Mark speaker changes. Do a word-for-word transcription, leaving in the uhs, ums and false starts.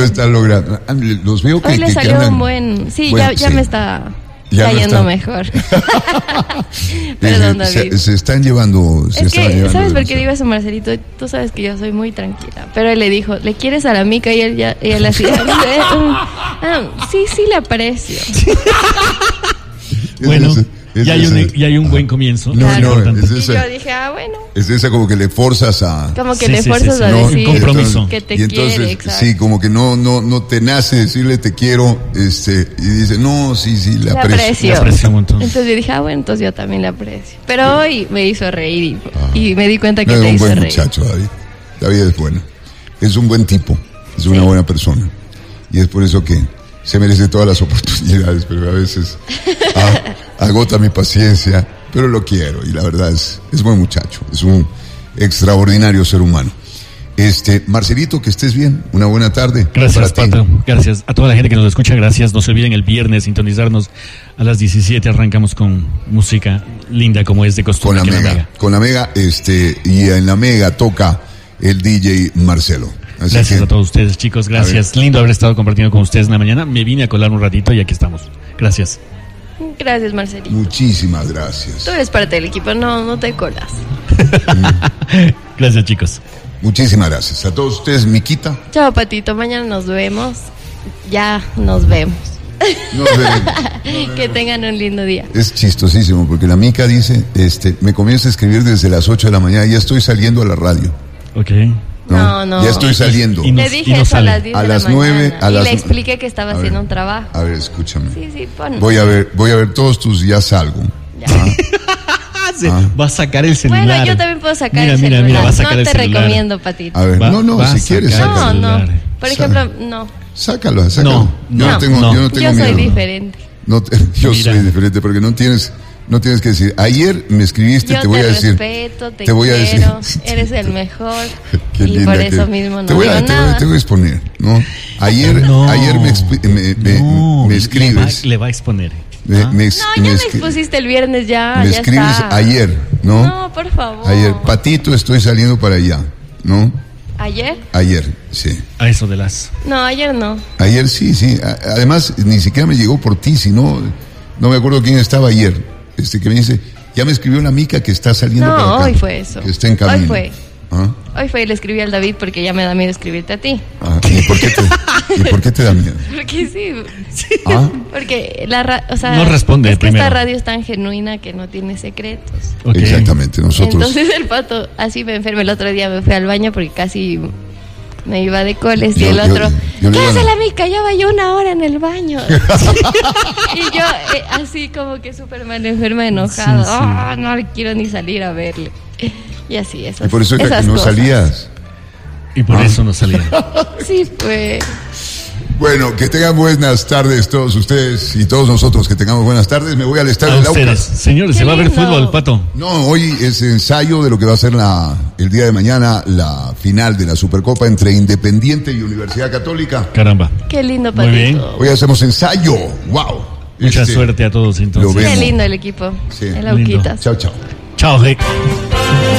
Speaker 1: está logrando. Los veo que...
Speaker 2: Hoy le
Speaker 1: que,
Speaker 2: salió
Speaker 1: que andan,
Speaker 2: un buen... Sí,
Speaker 1: bueno,
Speaker 2: ya, ya
Speaker 1: sí.
Speaker 2: me está
Speaker 1: Ya
Speaker 2: cayendo
Speaker 1: no está.
Speaker 2: mejor. Perdón, David.
Speaker 1: Se, se están llevando... Se
Speaker 2: Es que,
Speaker 1: llevando
Speaker 2: ¿sabes por qué
Speaker 1: demasiado.
Speaker 2: digo eso, Marcelito? Tú sabes que yo soy muy tranquila. Pero él le dijo, ¿le quieres a la mica? Y él ya, y él así, ah, sí, sí le aprecio.
Speaker 3: Bueno,
Speaker 1: Es- es
Speaker 3: ya hay, un,
Speaker 1: ese.
Speaker 3: ya hay un buen comienzo.
Speaker 1: No,
Speaker 3: Es
Speaker 1: no,
Speaker 3: importante.
Speaker 1: es
Speaker 2: Y
Speaker 1: esa.
Speaker 2: yo dije, ah, bueno.
Speaker 1: Es esa como que le forzas a...
Speaker 2: Como que
Speaker 3: Sí,
Speaker 2: le
Speaker 3: sí,
Speaker 2: fuerzas
Speaker 3: sí, sí.
Speaker 2: a
Speaker 3: No,
Speaker 2: decir
Speaker 3: compromiso.
Speaker 2: que te
Speaker 1: y entonces,
Speaker 2: quiere, exacto.
Speaker 1: sí, como que no, no, no te nace decirle te quiero, este, y dice, no, sí, sí, le
Speaker 2: Le
Speaker 1: aprecio.
Speaker 2: aprecio.
Speaker 3: Le aprecio un montón.
Speaker 2: Entonces yo dije, ah, bueno, entonces yo también le aprecio. Pero hoy me hizo reír y, y me di cuenta que
Speaker 1: No,
Speaker 2: te
Speaker 1: es un
Speaker 2: hizo
Speaker 1: buen
Speaker 2: reír.
Speaker 1: muchacho, David. David es bueno. Es un buen tipo. Es una
Speaker 2: Sí.
Speaker 1: buena persona. Y es por eso que se merece todas las oportunidades, pero a veces ah, agota mi paciencia. Pero lo quiero y la verdad es, es buen muchacho. Es un extraordinario ser humano. Este, Marcelito, que estés bien. Una buena tarde.
Speaker 3: Gracias,
Speaker 1: para ti.
Speaker 3: Pato. Gracias a toda la gente que nos escucha. Gracias. No se olviden el viernes sintonizarnos a las diecisiete. Arrancamos con música linda como es de
Speaker 1: Con
Speaker 3: costumbre.
Speaker 1: la
Speaker 3: aquí en
Speaker 1: Mega. Con la Mega, este, y en la Mega toca el D J Marcelo. Así
Speaker 3: Gracias
Speaker 1: que,
Speaker 3: a todos ustedes, chicos. Gracias. Lindo haber estado compartiendo con ustedes en la mañana. Me vine a colar un ratito y aquí estamos. Gracias.
Speaker 2: Gracias, Marcelito.
Speaker 1: muchísimas gracias.
Speaker 2: Tú eres parte del equipo, no, no te colas.
Speaker 3: Gracias, chicos.
Speaker 1: Muchísimas gracias. A todos ustedes, Miquita.
Speaker 2: Chao, Patito. Mañana nos vemos. Ya nos vemos.
Speaker 1: Nos veremos.
Speaker 2: Que tengan un lindo día.
Speaker 1: Es chistosísimo porque la Mica dice, este, me comienza a escribir desde las ocho de la mañana, ya estoy saliendo a la radio.
Speaker 3: Ok.
Speaker 2: No, no.
Speaker 1: Ya estoy saliendo.
Speaker 3: Y no-
Speaker 2: Le dije
Speaker 3: no
Speaker 2: eso
Speaker 3: sale.
Speaker 2: a las diez
Speaker 1: A
Speaker 2: de
Speaker 1: las
Speaker 2: la
Speaker 1: nueve,
Speaker 2: mañana.
Speaker 1: a
Speaker 2: y
Speaker 1: las
Speaker 2: le
Speaker 1: nu-
Speaker 2: expliqué que estaba
Speaker 1: A
Speaker 2: haciendo
Speaker 1: ver,
Speaker 2: un trabajo.
Speaker 1: A ver, escúchame.
Speaker 2: Sí, sí, pon.
Speaker 1: Voy a ver, voy a ver todos tus ya salgo.
Speaker 2: Ya.
Speaker 3: Se-
Speaker 1: Ah.
Speaker 3: Va a sacar el celular.
Speaker 2: Bueno, yo también puedo sacar
Speaker 3: Mira,
Speaker 2: el
Speaker 3: mira,
Speaker 2: celular.
Speaker 3: mira, va a sacar
Speaker 2: no
Speaker 3: el
Speaker 2: te
Speaker 3: celular.
Speaker 2: recomiendo, Patito.
Speaker 1: A ver,
Speaker 3: Va-
Speaker 1: no, no,
Speaker 3: va a
Speaker 1: si quieres,
Speaker 3: sacar.
Speaker 1: sácalo.
Speaker 2: No, no.
Speaker 3: celular.
Speaker 2: Por
Speaker 1: Sa-
Speaker 2: ejemplo, no.
Speaker 1: Sácalo, sácalo.
Speaker 3: No,
Speaker 1: yo
Speaker 3: no,
Speaker 1: no tengo,
Speaker 3: no.
Speaker 1: yo no tengo
Speaker 2: Yo soy
Speaker 1: miedo.
Speaker 2: diferente.
Speaker 1: No te- yo
Speaker 3: Mira.
Speaker 1: soy diferente porque no tienes, no tienes que decir. Ayer me escribiste,
Speaker 2: Yo
Speaker 1: te voy
Speaker 2: te
Speaker 1: a decir.
Speaker 2: respeto, te,
Speaker 1: te voy a
Speaker 2: quiero,
Speaker 1: decir.
Speaker 2: eres el mejor.
Speaker 1: Qué
Speaker 2: y
Speaker 1: linda
Speaker 2: por
Speaker 1: que
Speaker 2: eso
Speaker 1: eres.
Speaker 2: mismo no
Speaker 1: te voy a,
Speaker 2: digo
Speaker 1: te voy a-
Speaker 2: nada.
Speaker 1: te voy a exponer, ¿no? Ayer,
Speaker 3: No.
Speaker 1: ayer me, exp- me, me-
Speaker 3: No,
Speaker 1: me
Speaker 3: le
Speaker 1: escribes.
Speaker 3: va- Le va a exponer.
Speaker 1: Me,
Speaker 3: Ah.
Speaker 1: me,
Speaker 2: No, ya
Speaker 1: me
Speaker 2: me
Speaker 1: escri-
Speaker 2: expusiste el viernes, ya.
Speaker 1: me
Speaker 2: ya
Speaker 1: escribes
Speaker 2: está.
Speaker 1: ayer, ¿no?
Speaker 2: No, por favor.
Speaker 1: Ayer, Patito, estoy saliendo para allá, ¿no?
Speaker 2: ¿Ayer?
Speaker 1: Ayer, sí.
Speaker 3: A eso de las.
Speaker 2: No, ayer no.
Speaker 1: Ayer sí, sí. A- Además, ni siquiera me llegó por ti, sino, no me acuerdo quién estaba ayer. Este que me dice, ya me escribió la Mica que está saliendo
Speaker 2: No,
Speaker 1: para acá.
Speaker 2: hoy fue eso.
Speaker 1: Que está en camino.
Speaker 2: Hoy fue.
Speaker 1: ¿Ah?
Speaker 2: Hoy fue y le escribí al David porque ya me da miedo escribirte a ti.
Speaker 1: Ah, ¿y, por qué te, ¿Y por qué te da miedo?
Speaker 2: Porque sí.
Speaker 1: ¿Ah?
Speaker 2: Porque la ra- o sea,
Speaker 3: No responde
Speaker 2: es que
Speaker 3: primero.
Speaker 2: esta radio es tan genuina que no tiene secretos.
Speaker 3: Ok.
Speaker 1: Exactamente, nosotros.
Speaker 2: Entonces el Pato así me enfermé el otro día, me fui al baño porque casi me iba de coles y
Speaker 1: Yo-
Speaker 2: el
Speaker 1: yo-
Speaker 2: otro,
Speaker 1: yo le
Speaker 2: ¿qué
Speaker 1: iba a-
Speaker 2: hace la Mica? Ya va yo una hora en el baño. Y yo eh, así como que súper mal enferma, enojada.
Speaker 3: Sí, sí.
Speaker 2: Ah, no quiero ni salir a verle. Y así, esas,
Speaker 1: Y por eso era
Speaker 2: esas
Speaker 1: que no
Speaker 2: cosas.
Speaker 1: salías.
Speaker 3: Y por
Speaker 1: Ah.
Speaker 3: eso no salía.
Speaker 2: Sí, pues.
Speaker 1: Bueno, que tengan buenas tardes todos ustedes y todos nosotros que tengamos buenas tardes. Me voy al estadio
Speaker 3: A
Speaker 1: del
Speaker 3: ustedes.
Speaker 1: Aucas.
Speaker 3: Señores,
Speaker 2: Qué
Speaker 3: se va a ver
Speaker 2: lindo.
Speaker 3: fútbol, Pato.
Speaker 1: No, hoy es ensayo de lo que va a ser la, el día de mañana la final de la Supercopa entre Independiente y Universidad Católica.
Speaker 3: Caramba.
Speaker 2: Qué lindo,
Speaker 3: Muy bien.
Speaker 2: Patito.
Speaker 1: Hoy hacemos ensayo. ¡Wow!
Speaker 3: Mucha
Speaker 1: Este,
Speaker 3: suerte a todos entonces.
Speaker 1: lo
Speaker 2: Qué
Speaker 1: vemos.
Speaker 2: lindo el equipo.
Speaker 1: Sí.
Speaker 2: El
Speaker 3: Lindo.
Speaker 2: Auquitas.
Speaker 1: Chao, chao.
Speaker 3: Chao, Rick.